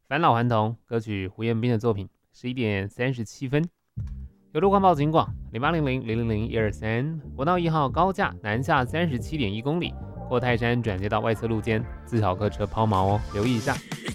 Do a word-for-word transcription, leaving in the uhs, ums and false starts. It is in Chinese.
返老还童，歌曲胡彦斌的作品，十一点三十七分。有路环保警广零八零零零零零一二三，国道一号高架南下三十七点一公里，过泰山转接到外侧路肩，自小客车抛锚哦，留意一下。